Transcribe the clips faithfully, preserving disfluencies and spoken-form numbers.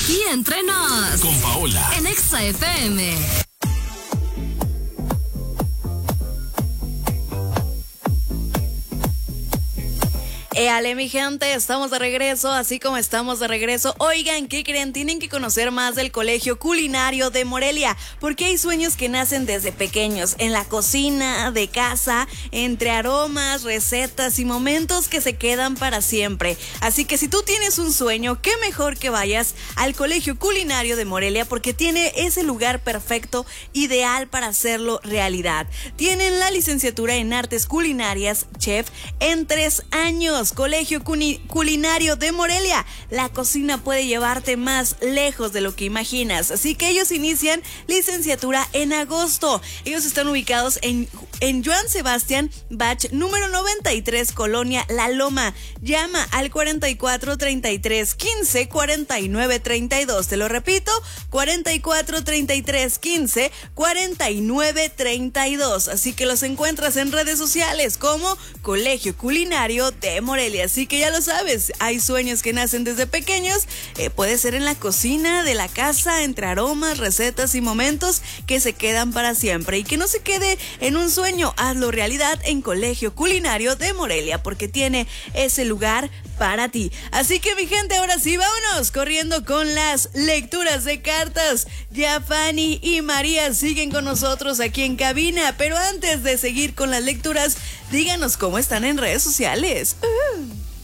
Aquí entre nos. Con Paola. En Exa F M. Éale, mi gente, estamos de regreso, así como estamos de regreso. Oigan, ¿qué creen? Tienen que conocer más del Colegio Culinario de Morelia, porque hay sueños que nacen desde pequeños, en la cocina, de casa, entre aromas, recetas y momentos que se quedan para siempre. Así que si tú tienes un sueño, qué mejor que vayas al Colegio Culinario de Morelia, porque tiene ese lugar perfecto, ideal para hacerlo realidad. Tienen la licenciatura en Artes Culinarias, Chef, en tres años. Colegio Culinario de Morelia. La cocina puede llevarte más lejos de lo que imaginas. Así que ellos inician licenciatura en agosto. Ellos están ubicados en, en Joan Sebastián Bach, número noventa y tres, Colonia La Loma. Llama al cuarenta y cuatro, treinta y tres, quince, cuarenta y nueve, treinta y dos. Te lo repito, cuarenta y cuatro, treinta y tres, quince, cuarenta y nueve, treinta y dos. Así que los encuentras en redes sociales como Colegio Culinario de Morelia. Así que ya lo sabes, hay sueños que nacen desde pequeños, eh, puede ser en la cocina de la casa, entre aromas, recetas y momentos que se quedan para siempre. Y que no se quede en un sueño, hazlo realidad en Colegio Culinario de Morelia, porque tiene ese lugar para ti. Así que, mi gente, ahora sí, vámonos corriendo con las lecturas de cartas. Ya Fanny y María siguen con nosotros aquí en cabina, pero antes de seguir con las lecturas, díganos cómo están en redes sociales. Uh.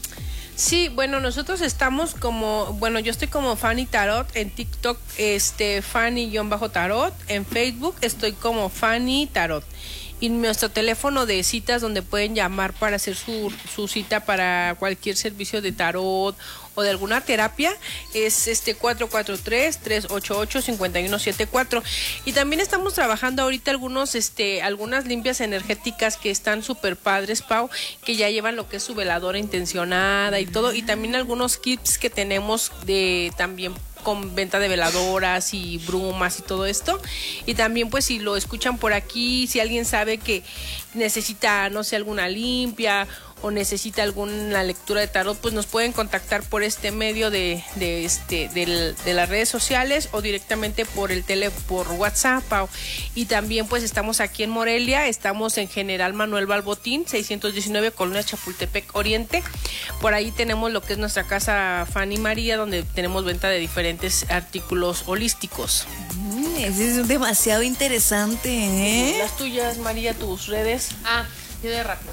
Sí, bueno, nosotros estamos como, bueno, yo estoy como Fanny Tarot en TikTok, este, Fanny-Tarot, en Facebook estoy como Fanny Tarot. Y nuestro teléfono de citas donde pueden llamar para hacer su, su cita para cualquier servicio de tarot o de alguna terapia es este cuatro cuatro tres, tres ocho ocho, cinco uno siete cuatro. Y también estamos trabajando ahorita algunos este algunas limpias energéticas que están súper padres, Pau, que ya llevan lo que es su veladora intencionada y todo, y también algunos kits que tenemos de también con venta de veladoras y brumas y todo esto. Y también, pues, si lo escuchan por aquí, si alguien sabe que necesita, no sé, alguna limpia o necesita alguna lectura de tarot, pues nos pueden contactar por este medio de, de este de, de las redes sociales o directamente por el tele, por WhatsApp. Y también, pues, estamos aquí en Morelia, estamos en General Manuel Balbotín, seiscientos diecinueve, Colonia Chapultepec Oriente. Por ahí tenemos lo que es nuestra casa Fanny María, donde tenemos venta de diferentes artículos holísticos. Mm, es demasiado interesante, ¿eh? Las tuyas, María, tus redes. Ah, yo de rápido.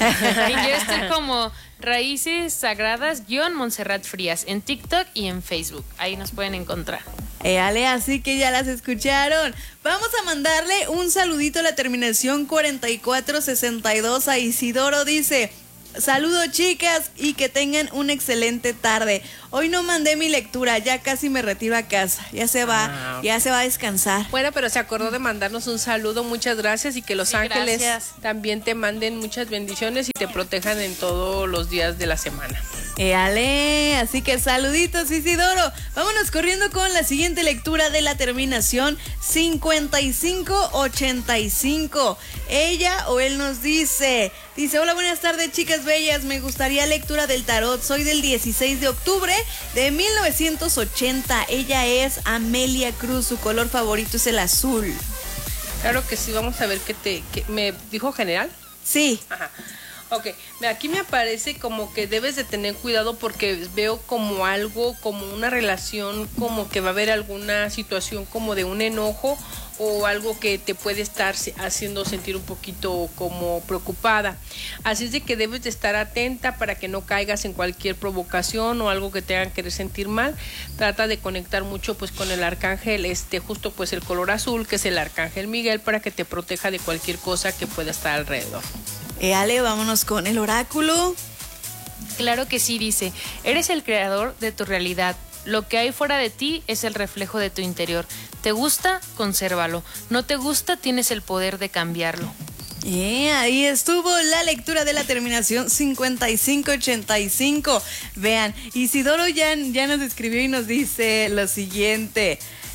Yo estoy como Raíces Sagradas guión Montserrat Frías en TikTok y en Facebook. Ahí nos pueden encontrar. Eh, Ale, así que ya las escucharon. Vamos a mandarle un saludito a la terminación cuarenta y cuatro sesenta y dos a Isidoro. Dice: saludos, chicas, y que tengan una excelente tarde. Hoy no mandé mi lectura, ya casi me retiro a casa. Ya se va, ah, okay. ya se va a descansar. Bueno, pero se acordó de mandarnos un saludo, muchas gracias, y que los sí, ángeles gracias. También te manden muchas bendiciones y te protejan en todos los días de la semana. Eh, ale, así que saluditos, Isidoro. Vámonos corriendo con la siguiente lectura de la terminación cincuenta y cinco ochenta y cinco. Ella o él nos dice, dice: hola, buenas tardes, chicas bellas, me gustaría lectura del tarot, soy del dieciséis de octubre de mil novecientos ochenta. Ella es Amelia Cruz, su color favorito es el azul. Claro que sí, vamos a ver qué te, qué, ¿me dijo general? Sí. Ajá. Ok, aquí me aparece como que debes de tener cuidado porque veo como algo, como una relación, como que va a haber alguna situación como de un enojo o algo que te puede estar haciendo sentir un poquito como preocupada. Así es de que debes de estar atenta para que no caigas en cualquier provocación o algo que te hagan querer sentir mal. Trata de conectar mucho pues con el arcángel, este justo pues el color azul, que es el arcángel Miguel, para que te proteja de cualquier cosa que pueda estar alrededor. Eh, Ale, vámonos con el oráculo. Claro que sí, dice: eres el creador de tu realidad. Lo que hay fuera de ti es el reflejo de tu interior. ¿Te gusta? Consérvalo. ¿No te gusta? Tienes el poder de cambiarlo. Eh, ahí estuvo la lectura de la terminación cincuenta y cinco ochenta y cinco. Vean, Isidoro ya, ya nos escribió y nos dice lo siguiente: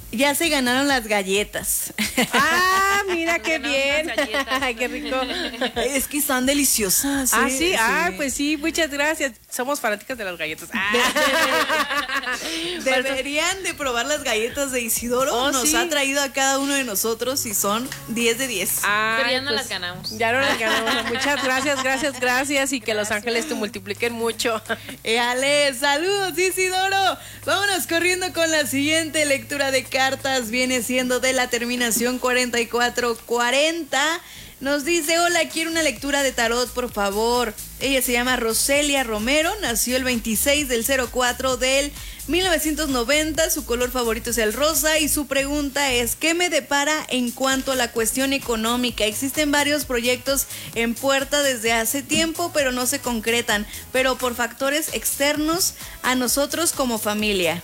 Ya se ganaron las galletas. Ah, mira qué Ganamos bien. unas galletas. Qué rico. Es que están deliciosas. Ah, ¿eh? sí, ah, pues sí, muchas gracias. Somos fanáticas de las galletas. Ah. Deberían de probar las galletas de Isidoro. Oh, Nos sí. ha traído a cada uno de nosotros y son diez de diez. Ay, Pero ya no pues, las ganamos. Ya no las ganamos. Muchas gracias, gracias, gracias. Y que los ángeles te multipliquen mucho. Éale, saludos Isidoro. Vámonos corriendo con la siguiente lectura de cartas. Viene siendo de la terminación cuarenta y cuatro cuarenta. Nos dice, hola, quiero una lectura de tarot, por favor. Ella se llama Roselia Romero, nació el veintiséis del cero cuatro del mil novecientos noventa, su color favorito es el rosa y su pregunta es, ¿qué me depara en cuanto a la cuestión económica? Existen varios proyectos en puerta desde hace tiempo, pero no se concretan, pero por factores externos a nosotros como familia.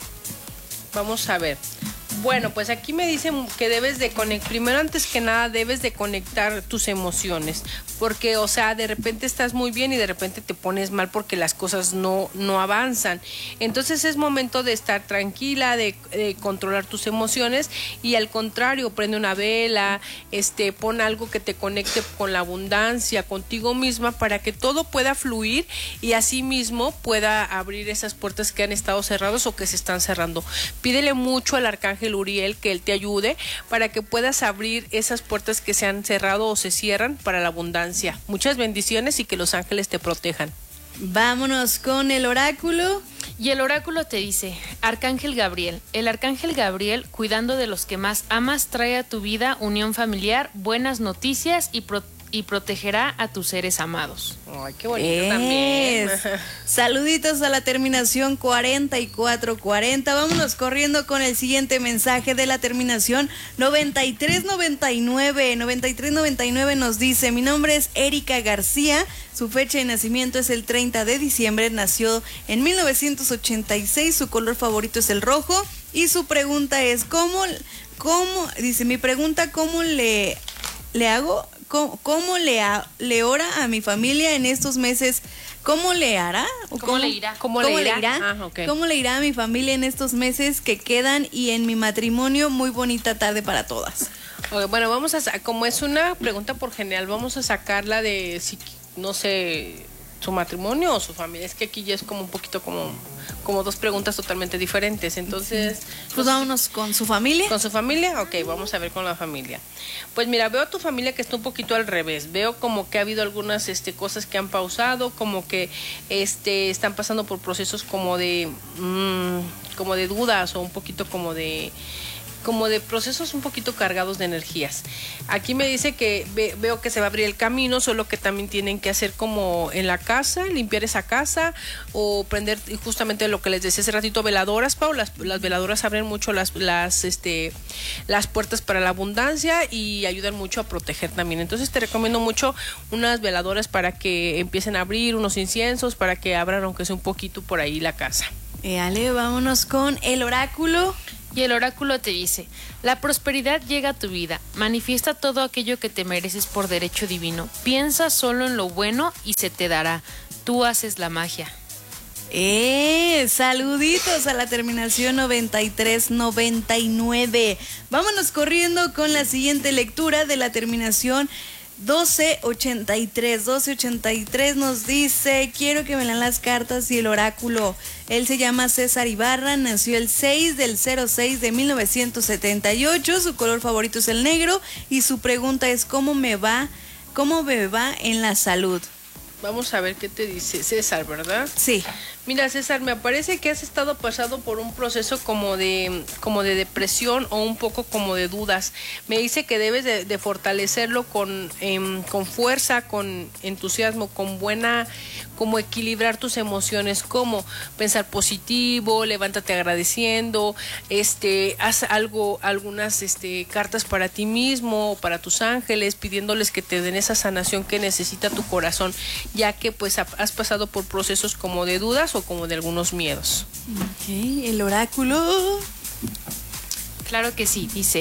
Vamos a ver. Bueno, pues aquí me dicen que debes de conectar, primero antes que nada debes de conectar tus emociones, porque o sea, de repente estás muy bien y de repente te pones mal porque las cosas no, no avanzan. Entonces es momento de estar tranquila, de, de controlar tus emociones y al contrario, prende una vela, este, pon algo que te conecte con la abundancia, contigo misma, para que todo pueda fluir y así mismo pueda abrir esas puertas que han estado cerradas o que se están cerrando. Pídele mucho al arcángel Uriel que él te ayude para que puedas abrir esas puertas que se han cerrado o se cierran para la abundancia. Muchas bendiciones y que los ángeles te protejan. Vámonos con el oráculo. Y el oráculo te dice, Arcángel Gabriel, el Arcángel Gabriel, cuidando de los que más amas, trae a tu vida unión familiar, buenas noticias y pro- y protegerá a tus seres amados. Ay, qué bonito Es. también. Saluditos a la terminación cuarenta y cuatro cuarenta. Vámonos corriendo con el siguiente mensaje de la terminación noventa y tres noventa y nueve. noventa y tres noventa y nueve nos dice, mi nombre es Erika García, su fecha de nacimiento es el treinta de diciembre, nació en mil novecientos ochenta y seis, su color favorito es el rojo y su pregunta es, ¿cómo, cómo, dice, mi pregunta, ¿cómo le, le hago? ¿Cómo, cómo le, ha, le ora a mi familia en estos meses? ¿Cómo le hará? ¿O ¿Cómo le irá? ¿Cómo le irá? Ah, ok. ¿Cómo le irá a mi familia en estos meses que quedan y en mi matrimonio? Muy bonita tarde para todas. Ok, bueno, vamos a, sa- como es una pregunta por general, vamos a sacarla de, si, no sé, su matrimonio o su familia. Es que aquí ya es como un poquito como, como dos preguntas totalmente diferentes. Entonces, Pues vámonos con su familia. ¿con su familia? Ok, vamos a ver con la familia. Pues mira, veo a tu familia que está un poquito al revés. Veo como que ha habido algunas este, cosas que han pausado, como que este, están pasando por procesos como de, mmm, como de dudas o un poquito como de... como de procesos un poquito cargados de energías. Aquí me dice que ve, veo que se va a abrir el camino, solo que también tienen que hacer como en la casa, limpiar esa casa o prender justamente lo que les decía hace ratito, veladoras, Pau. Las, las veladoras abren mucho las, las, este, las puertas para la abundancia y ayudan mucho a proteger también. Entonces te recomiendo mucho unas veladoras para que empiecen a abrir, unos inciensos para que abran aunque sea un poquito por ahí la casa. Eh, Ale, vámonos con el oráculo. Y el oráculo te dice, la prosperidad llega a tu vida, manifiesta todo aquello que te mereces por derecho divino, piensa solo en lo bueno y se te dará, tú haces la magia. Eh, saluditos a la terminación noventa y tres noventa y nueve. Vámonos corriendo con la siguiente lectura de la terminación doce ochenta y tres. doce ochenta y tres nos dice, quiero que me lean las cartas y el oráculo. Él se llama César Ibarra, nació el seis del cero seis de mil novecientos setenta y ocho, su color favorito es el negro y su pregunta es, ¿cómo me va, cómo me va en la salud? Vamos a ver qué te dice César, ¿verdad? Sí. Mira, César, me parece que has estado pasando por un proceso como de, como de depresión o un poco como de dudas. Me dice que debes de, de fortalecerlo con, eh, con fuerza, con entusiasmo, con buena, como equilibrar tus emociones, como pensar positivo, levántate agradeciendo, este, haz algo, algunas este, cartas para ti mismo o para tus ángeles, pidiéndoles que te den esa sanación que necesita tu corazón, ya que pues has pasado por procesos como de dudas o como de algunos miedos. Ok, el oráculo. Claro que sí, dice,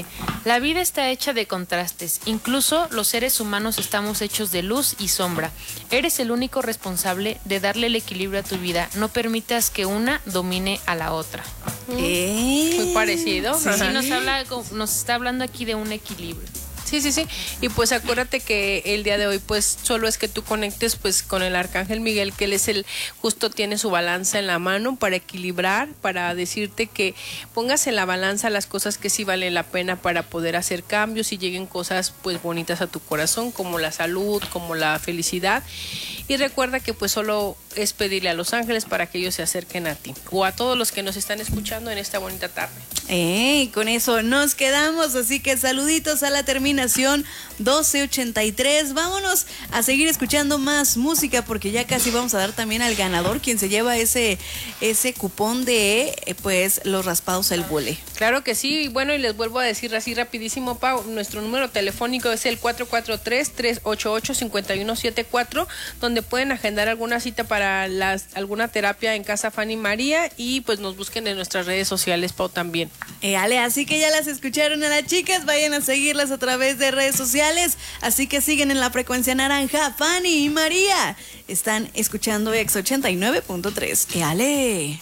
La vida está hecha de contrastes. Incluso los seres humanos estamos hechos de luz y sombra. Eres el único responsable de darle el equilibrio a tu vida. No permitas que una domine a la otra. ¿Eh? Muy parecido. Sí, Ajá. nos habla, nos está hablando aquí de un equilibrio. Sí, sí, sí. Y pues acuérdate que el día de hoy pues solo es que tú conectes pues con el Arcángel Miguel, que él es el, justo tiene su balanza en la mano para equilibrar, para decirte que pongas en la balanza las cosas que sí valen la pena para poder hacer cambios y lleguen cosas pues bonitas a tu corazón, como la salud, como la felicidad. Y recuerda que pues solo es pedirle a los ángeles para que ellos se acerquen a ti o a todos los que nos están escuchando en esta bonita tarde. Eh, con eso nos quedamos, así que saluditos a la terminación doce ochenta y tres. Vámonos a seguir escuchando más música porque ya casi vamos a dar también al ganador quien se lleva ese ese cupón de eh, pues los raspados El Bule. Claro que sí, bueno, y les vuelvo a decir así rapidísimo, Pau, nuestro número telefónico es el cuatro cuatro tres, tres ocho ocho, cinco uno siete cuatro, donde pueden agendar alguna cita para las alguna terapia en Casa Fanny María y pues nos busquen en nuestras redes sociales, Pau, también. Eh, Ale, así que ya las escucharon a las chicas, vayan a seguirlas a través de redes sociales, así que siguen en la frecuencia naranja. Fanny y María están escuchando Ex ochenta y nueve punto tres. Eh, Ale.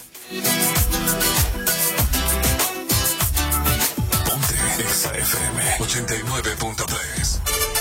Ponte Exa F M ochenta y nueve punto tres.